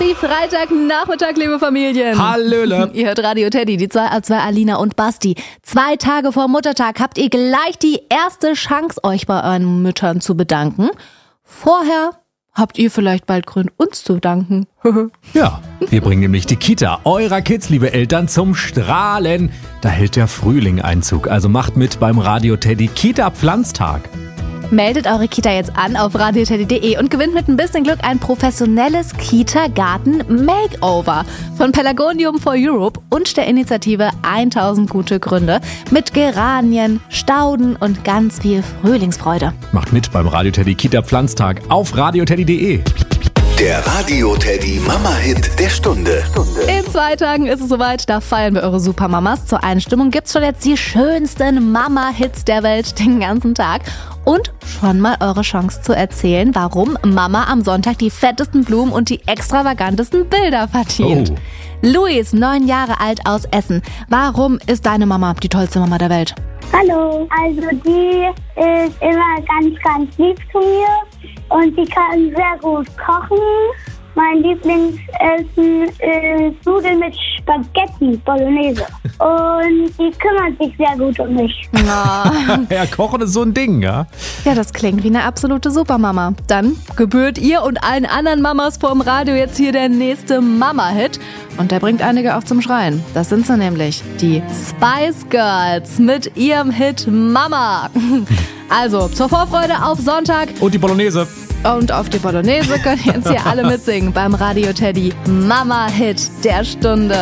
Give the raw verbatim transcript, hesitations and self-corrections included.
Teddy Freitagnachmittag, liebe Familien. Hallöle. Ihr hört Radio Teddy, die zwei, zwei Alina und Basti. Zwei Tage vor Muttertag habt ihr gleich die erste Chance, euch bei euren Müttern zu bedanken. Vorher habt ihr vielleicht bald Grund, uns zu danken. Ja, wir bringen nämlich die Kita eurer Kids, liebe Eltern, zum Strahlen. Da hält der Frühling Einzug, also macht mit beim Radio Teddy Kita Pflanztag. Meldet eure Kita jetzt an auf radioteddy punkt de und gewinnt mit ein bisschen Glück ein professionelles Kita-Garten-Makeover von Pelargonium for Europe und der Initiative tausend gute Gründe mit Geranien, Stauden und ganz viel Frühlingsfreude. Macht mit beim Radio Teddy Kita Pflanztag auf radioteddy punkt de. Der Radio Teddy Mama-Hit der Stunde. In zwei Tagen ist es soweit, da feiern wir eure Supermamas. Zur Einstimmung gibt's schon jetzt die schönsten Mama-Hits der Welt den ganzen Tag. Und schon mal eure Chance zu erzählen, warum Mama am Sonntag die fettesten Blumen und die extravagantesten Bilder verdient. Oh. Luis, neun Jahre alt aus Essen. Warum ist deine Mama die tollste Mama der Welt? Hallo, also die ist immer ganz, ganz lieb zu mir und sie kann sehr gut kochen. Mein Lieblingsessen ist Nudeln mit Spaghetti Bolognese und die kümmert sich sehr gut um mich. Ja. Ja, Kochen ist so ein Ding, ja? Ja, das klingt wie eine absolute Supermama. Dann gebührt ihr und allen anderen Mamas vorm Radio jetzt hier der nächste Mama-Hit. Und der bringt einige auch zum Schreien. Das sind sie nämlich, die Spice Girls mit ihrem Hit Mama. Also, zur Vorfreude auf Sonntag. Und die Bolognese. Und auf die Bolognese könnt ihr jetzt hier alle mitsingen beim Radio Teddy Mama-Hit der Stunde.